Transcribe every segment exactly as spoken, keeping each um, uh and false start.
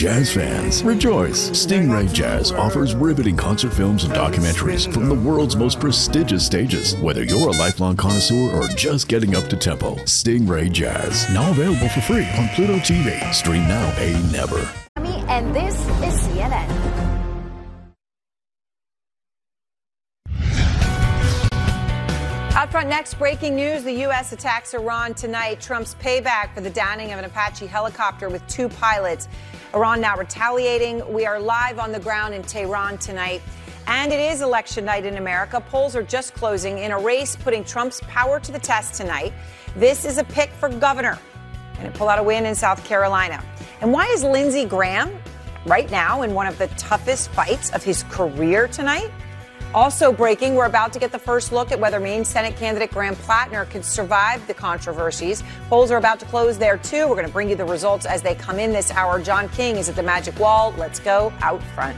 Jazz fans, rejoice! Stingray Jazz offers riveting concert films and documentaries from the world's most prestigious stages. Whether you're a lifelong connoisseur or just getting up to tempo, Stingray Jazz, now available for free on Pluto T V. Stream now, pay never. And this is C N N. Out front next, breaking news. The U S attacks Iran tonight. Trump's payback for the downing of an Apache helicopter with two pilots. Iran now retaliating. We are live on the ground in Tehran tonight. And it is election night in America. Polls are just closing in a race putting Trump's power to the test tonight. This is a pick for governor. And it pull out a win in South Carolina. And why is Lindsey Graham right now in one of the toughest fights of his career tonight? Also breaking, we're about to get the first look at whether Maine Senate candidate Graham Plattner could survive the controversies. Polls are about to close there, too. We're going to bring you the results as they come in this hour. John King is at the Magic Wall. Let's go out front.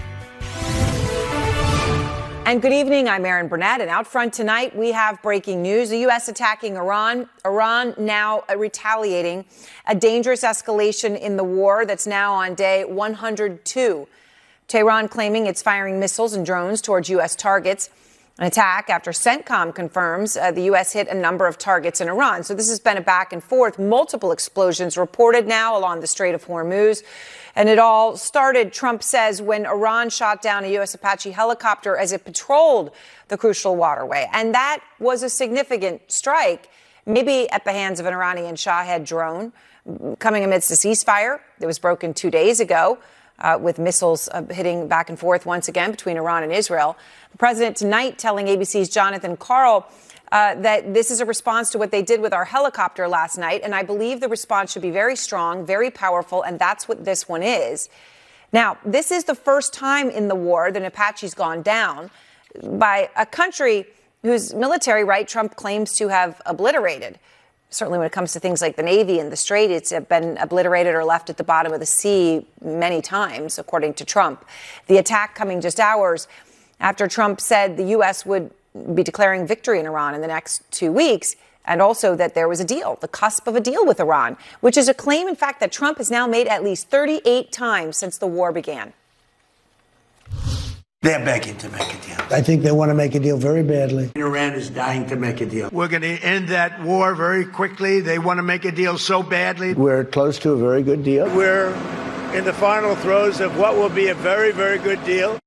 And good evening. I'm Erin Burnett. And out front tonight, we have breaking news. The U S attacking Iran. Iran now retaliating. A dangerous escalation in the war that's now on day one hundred two. Tehran claiming it's firing missiles and drones towards U S targets. An attack after CENTCOM confirms uh, the U S hit a number of targets in Iran. So this has been a back and forth. Multiple explosions reported now along the Strait of Hormuz. And it all started, Trump says, when Iran shot down a U S Apache helicopter as it patrolled the crucial waterway. And that was a significant strike, maybe at the hands of an Iranian Shahed drone, coming amidst a ceasefire that was broken two days ago. Uh, with missiles uh, hitting back and forth once again between Iran and Israel. The president tonight telling A B C's Jonathan Karl uh, that this is a response to what they did with our helicopter last night. And I believe the response should be very strong, very powerful. And that's what this one is. Now, this is the first time in the war that an Apache's gone down by a country whose military, right, Trump claims to have obliterated. Certainly when it comes to things like the Navy and the Strait, it's been obliterated or left at the bottom of the sea many times, according to Trump. The attack coming just hours after Trump said the U S would be declaring victory in Iran in the next two weeks, and also that there was a deal, the cusp of a deal with Iran, which is a claim, in fact, that Trump has now made at least thirty-eight times since the war began. They're begging to make a deal. I think they want to make a deal very badly. Iran is dying to make a deal. We're going to end that war very quickly. They want to make a deal so badly. We're close to a very good deal. We're in the final throes of what will be a very, very good deal.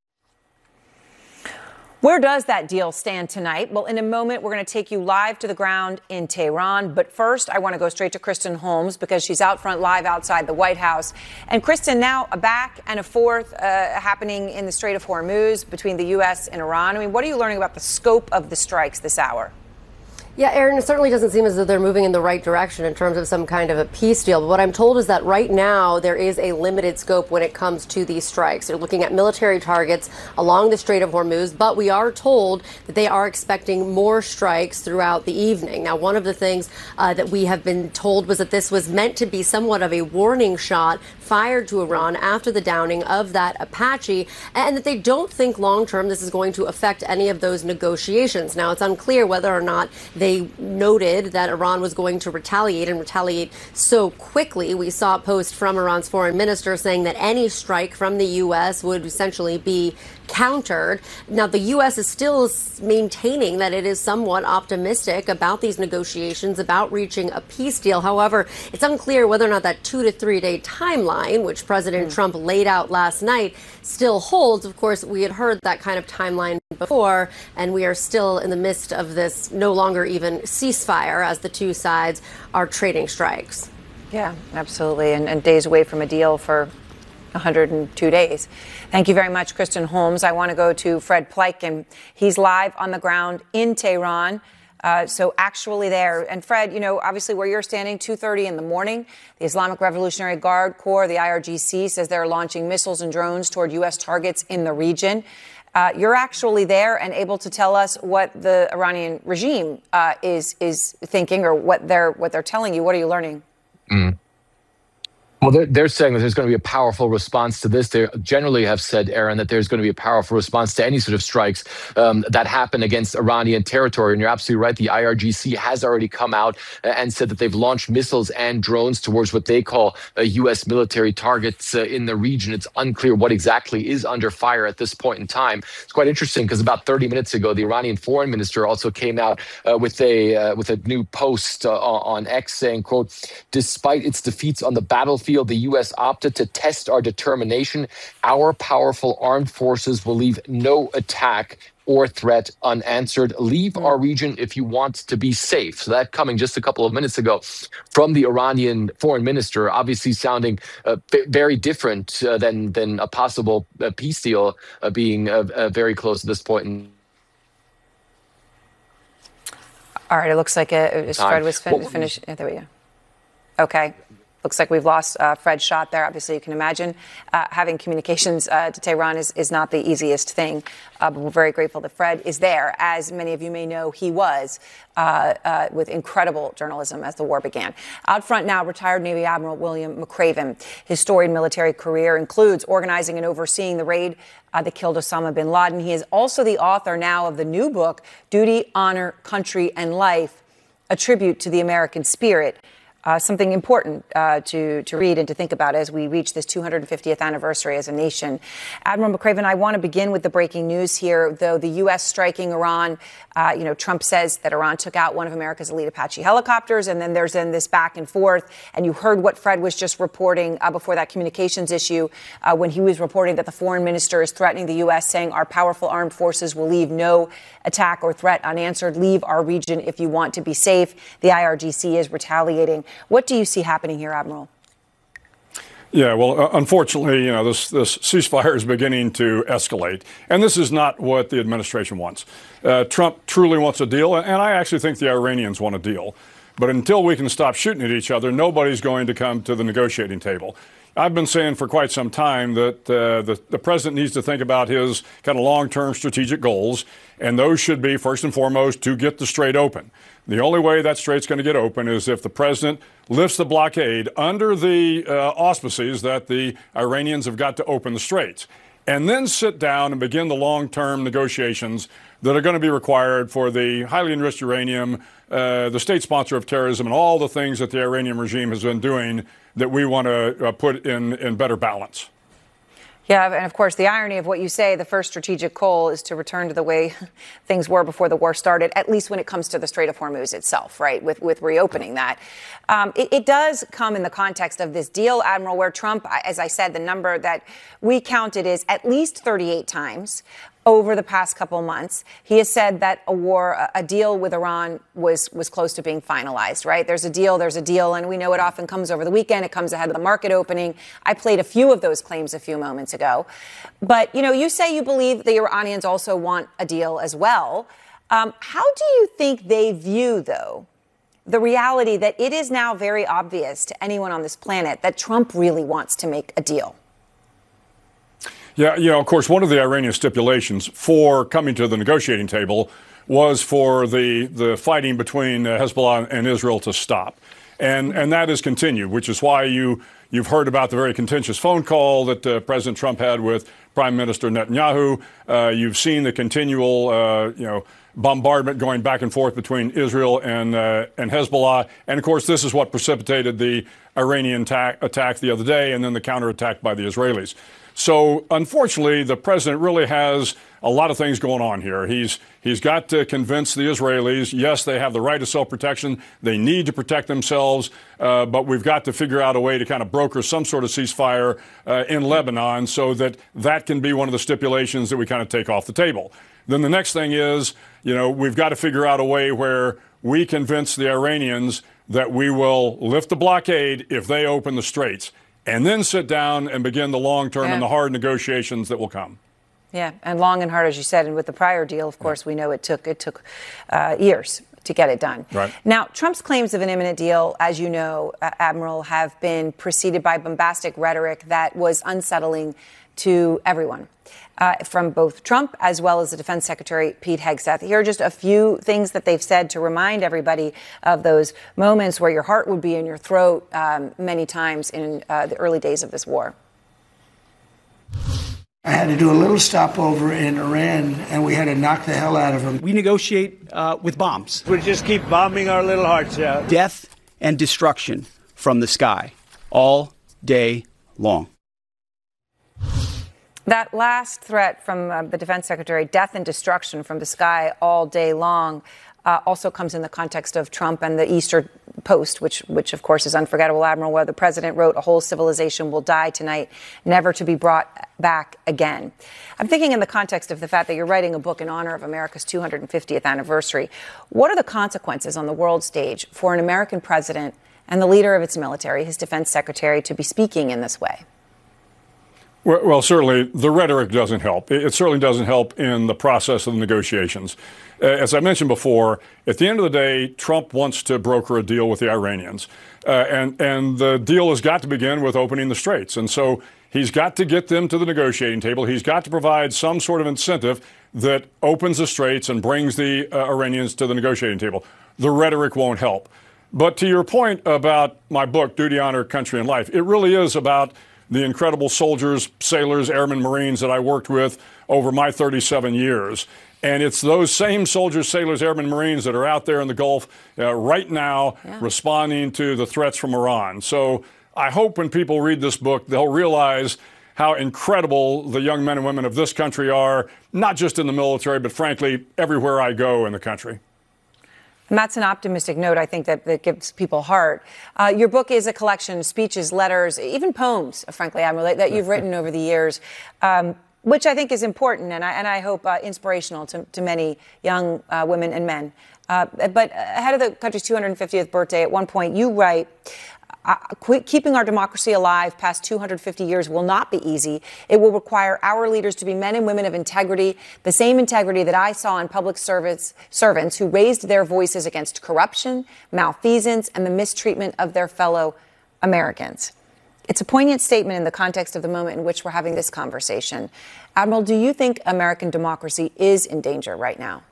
Where does that deal stand tonight? Well, in a moment, we're going to take you live to the ground in Tehran. But first, I want to go straight to Kristen Holmes because she's out front live outside the White House. And Kristen, now a back and a forth uh, happening in the Strait of Hormuz between the U S and Iran. I mean, what are you learning about the scope of the strikes this hour? Yeah, Aaron, it certainly doesn't seem as though they're moving in the right direction in terms of some kind of a peace deal. But what I'm told is that right now there is a limited scope when it comes to these strikes. They're looking at military targets along the Strait of Hormuz, but we are told that they are expecting more strikes throughout the evening. Now, one of the things uh, that we have been told was that this was meant to be somewhat of a warning shot fired to Iran after the downing of that Apache, and that they don't think long term this is going to affect any of those negotiations. Now, it's unclear whether or not they noted that Iran was going to retaliate and retaliate so quickly. We saw a post from Iran's foreign minister saying that any strike from the U S would essentially be countered. Now, the U S is still maintaining that it is somewhat optimistic about these negotiations, about reaching a peace deal. However, it's unclear whether or not that two to three day timeline, which President mm. Trump laid out last night, still holds. Of course, we had heard that kind of timeline before, and we are still in the midst of this no longer even ceasefire as the two sides are trading strikes. Yeah, absolutely. And, and days away from a deal for one hundred two days. Thank you very much, Kristen Holmes. I want to go to Fred Pleitgen. He's live on the ground in Tehran. Uh, so actually there. And Fred, you know, obviously where you're standing, two thirty in the morning, the Islamic Revolutionary Guard Corps, the I R G C, says they're launching missiles and drones toward U S targets in the region. Uh, you're actually there and able to tell us what the Iranian regime uh, is is thinking or what they're what they're telling you. What are you learning? Mm. Well, they're, they're saying that there's going to be a powerful response to this. They generally have said, Aaron, that there's going to be a powerful response to any sort of strikes um, that happen against Iranian territory. And you're absolutely right. The I R G C has already come out and said that they've launched missiles and drones towards what they call uh, U S military targets uh, in the region. It's unclear what exactly is under fire at this point in time. It's quite interesting because about thirty minutes ago, the Iranian foreign minister also came out uh, with a uh, with a new post uh, on X saying, quote, despite its defeats on the battlefield, the U S opted to test our determination. Our powerful armed forces will leave no attack or threat unanswered. Leave our region if you want to be safe. So that coming just a couple of minutes ago from the Iranian foreign minister, obviously sounding uh, very different uh, than, than a possible uh, peace deal uh, being uh, uh, very close at this point in All right, it looks like it, Fred was fin- finished. Yeah, there we go. Okay. Looks like we've lost uh, Fred's shot there. Obviously, you can imagine uh, having communications uh, to Tehran is, is not the easiest thing. Uh, but we're very grateful that Fred is there. As many of you may know, he was uh, uh, with incredible journalism as the war began. Out front now, retired Navy Admiral William McRaven. His storied military career includes organizing and overseeing the raid uh, that killed Osama bin Laden. He is also the author now of the new book, Duty, Honor, Country, and Life, a tribute to the American spirit. Uh, something important uh, to, to read and to think about as we reach this two hundred fiftieth anniversary as a nation. Admiral McRaven, I want to begin with the breaking news here. Though the U S striking Iran, uh, you know, Trump says that Iran took out one of America's elite Apache helicopters, and then there's then this back and forth. And you heard what Fred was just reporting uh, before that communications issue uh, when he was reporting that the foreign minister is threatening the U S, saying our powerful armed forces will leave no attack or threat unanswered. Leave our region if you want to be safe. The I R G C is retaliating. What do you see happening here, Admiral? Yeah, well, uh, unfortunately, you know, this, this ceasefire is beginning to escalate. And this is not what the administration wants. Uh, Trump truly wants a deal, and I actually think the Iranians want a deal. But until we can stop shooting at each other, nobody's going to come to the negotiating table. I've been saying for quite some time that uh, the, the president needs to think about his kind of long-term strategic goals, and those should be, first and foremost, to get the strait open. The only way that strait's going to get open is if the president lifts the blockade under the uh, auspices that the Iranians have got to open the straits, and then sit down and begin the long-term negotiations that are going to be required for the highly enriched uranium, uh, the state sponsor of terrorism, and all the things that the Iranian regime has been doing that we want to uh, put in, in better balance. Yeah, and of course, the irony of what you say, the first strategic goal is to return to the way things were before the war started, at least when it comes to the Strait of Hormuz itself, right, with, with reopening that. Um, it, it does come in the context of this deal, Admiral, where Trump, as I said, the number that we counted is at least thirty-eight times over the past couple of months. He has said that a war, a deal with Iran was was close to being finalized, right? There's a deal, there's a deal, and we know it often comes over the weekend. It comes ahead of the market opening. I played a few of those claims a few moments ago. But, you know, you say you believe the Iranians also want a deal as well. Um, how do you think they view, though, the reality that it is now very obvious to anyone on this planet that Trump really wants to make a deal? Yeah, you know, of course, one of the Iranian stipulations for coming to the negotiating table was for the, the fighting between uh, Hezbollah and Israel to stop. And and that has continued, which is why you, you've heard about the very contentious phone call that uh, President Trump had with Prime Minister Netanyahu. Uh, you've seen the continual, uh, you know, bombardment going back and forth between Israel and uh, and Hezbollah. And, of course, this is what precipitated the Iranian ta- attack the other day and then the counterattack by the Israelis. So, unfortunately, the president really has a lot of things going on here. He's he's got to convince the Israelis, yes, they have the right of self-protection. They need to protect themselves. Uh, but we've got to figure out a way to kind of broker some sort of ceasefire uh, in Lebanon so that that can be one of the stipulations that we kind of take off the table. Then the next thing is, you know, we've got to figure out a way where we convince the Iranians that we will lift the blockade if they open the straits, and then sit down and begin the long-term yeah. and the hard negotiations that will come. Yeah, and long and hard, as you said, and with the prior deal, of course, we know it took it took uh, years to get it done. Right. Now, Trump's claims of an imminent deal, as you know, uh, Admiral, have been preceded by bombastic rhetoric that was unsettling to everyone, uh, from both Trump as well as the Defense Secretary Pete Hegseth. Here are just a few things that they've said to remind everybody of those moments where your heart would be in your throat um, many times in uh, the early days of this war. I had to do a little stopover in Iran, and we had to knock the hell out of them. We negotiate uh, with bombs. We just keep bombing our little hearts out. Death and destruction from the sky all day long. That last threat from uh, the Defense Secretary, death and destruction from the sky all day long, uh, also comes in the context of Trump and the Easter Post, which, which of course is unforgettable, Admiral, where the president wrote, "A whole civilization will die tonight, never to be brought back again." I'm thinking in the context of the fact that you're writing a book in honor of America's two hundred fiftieth anniversary. What are the consequences on the world stage for an American president and the leader of its military, his defense secretary, to be speaking in this way? Well, well, certainly the rhetoric doesn't help. It, it certainly doesn't help in the process of the negotiations. Uh, as I mentioned before, at the end of the day, Trump wants to broker a deal with the Iranians. Uh, and, and the deal has got to begin with opening the straits. And so he's got to get them to the negotiating table. He's got to provide some sort of incentive that opens the straits and brings the uh, Iranians to the negotiating table. The rhetoric won't help. But to your point about my book, Duty, Honor, Country, and Life, it really is about the incredible soldiers, sailors, airmen, Marines that I worked with over my thirty-seven years. And it's those same soldiers, sailors, airmen, Marines that are out there in the Gulf uh, right now yeah. responding to the threats from Iran. So I hope when people read this book, they'll realize how incredible the young men and women of this country are, not just in the military, but frankly, everywhere I go in the country. And that's an optimistic note, I think, that, that gives people heart. Uh, your book is a collection of speeches, letters, even poems, frankly, Admiral, that you've written over the years, um, which I think is important and I, and I hope uh, inspirational to, to many young uh, women and men. Uh, but ahead of the country's two hundred fiftieth birthday, at one point you write, Uh, keeping our democracy alive past two hundred fifty years will not be easy. It will require our leaders to be men and women of integrity, the same integrity that I saw in public service servants who raised their voices against corruption, malfeasance, and the mistreatment of their fellow Americans. It's a poignant statement in the context of the moment in which we're having this conversation. Admiral, do you think American democracy is in danger right now?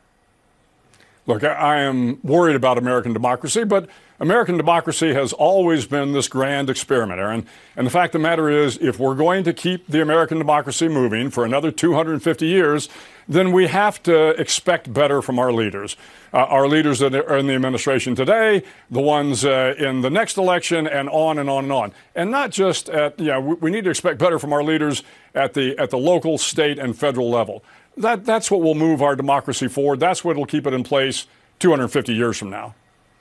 Look, I am worried about American democracy, but American democracy has always been this grand experiment, Aaron. And the fact of the matter is, if we're going to keep the American democracy moving for another two hundred fifty years, then we have to expect better from our leaders. Uh, our leaders that are in the administration today, the ones uh, in the next election, and on and on and on. And not just at, yeah, we, we need to expect better from our leaders at the at the local, state, and federal level. That, that's what will move our democracy forward. That's what will keep it in place two hundred fifty years from now.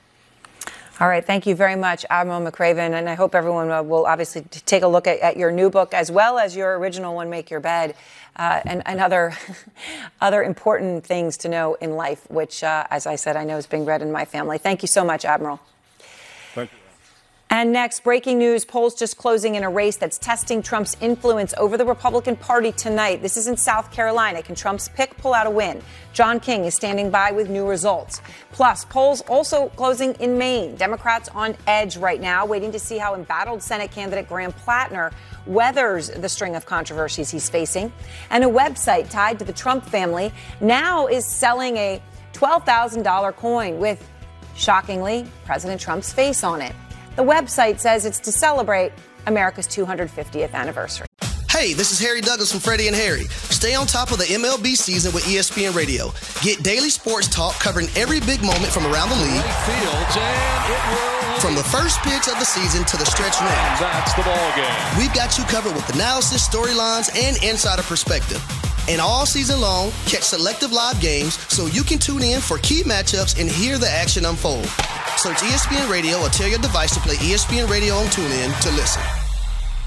All right. Thank you very much, Admiral McRaven. And I hope everyone uh, will obviously take a look at, at your new book as well as your original one, Make Your Bed, uh, and, and other, other important things to know in life, which, uh, as I said, I know is being read in my family. Thank you so much, Admiral. Thank you. And next, breaking news, polls just closing in a race that's testing Trump's influence over the Republican Party tonight. This is in South Carolina. Can Trump's pick pull out a win? John King is standing by with new results. Plus, polls also closing in Maine. Democrats on edge right now, waiting to see how embattled Senate candidate Graham Plattner weathers the string of controversies he's facing. And a website tied to the Trump family now is selling a twelve thousand dollars coin with, shockingly, President Trump's face on it. The website says it's to celebrate America's two hundred fiftieth anniversary. Hey, this is Harry Douglas from Freddie and Harry. Stay on top of the M L B season with E S P N Radio. Get daily sports talk covering every big moment from around the league. Fields and it will... From the first pitch of the season to the stretch run. That's the ball game. We've got you covered with analysis, storylines, and insider perspective. And all season long, catch selective live games so you can tune in for key matchups and hear the action unfold. Search E S P N Radio or tell your device to play E S P N Radio on TuneIn to listen.